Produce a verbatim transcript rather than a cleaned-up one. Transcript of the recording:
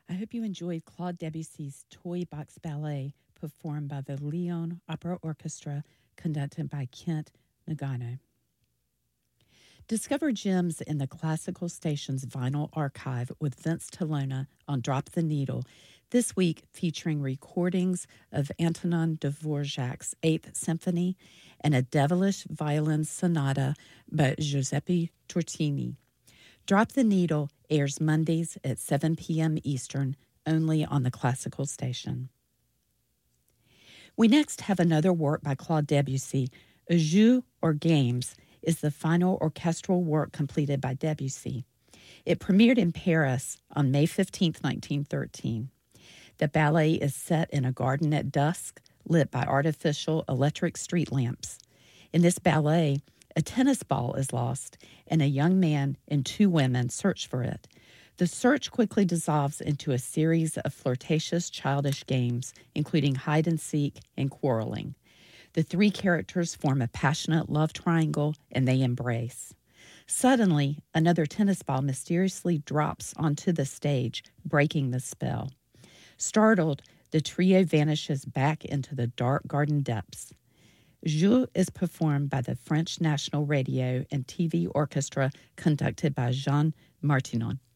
I hope you enjoyed Claude Debussy's Toy Box Ballet, performed by the Lyon Opera Orchestra, conducted by Kent Nagano. Discover gems in the Classical Stations vinyl archive with Vince Tolona on Drop the Needle, this week featuring recordings of Antonin Dvorak's Eighth Symphony and a devilish violin sonata by Giuseppe Tortini. Drop the Needle airs Mondays at seven p.m. Eastern, only on the Classical Station. We next have another work by Claude Debussy. A Jeu or Games is the final orchestral work completed by Debussy. It premiered in Paris on May fifteenth, nineteen thirteen. The ballet is set in a garden at dusk, lit by artificial electric street lamps. In this ballet, a tennis ball is lost, and a young man and two women search for it. The search quickly dissolves into a series of flirtatious, childish games, including hide-and-seek and quarreling. The three characters form a passionate love triangle, and they embrace. Suddenly, another tennis ball mysteriously drops onto the stage, breaking the spell. Startled, the trio vanishes back into the dark garden depths. Jeu is performed by the French National Radio and T V Orchestra, conducted by Jean Martinon.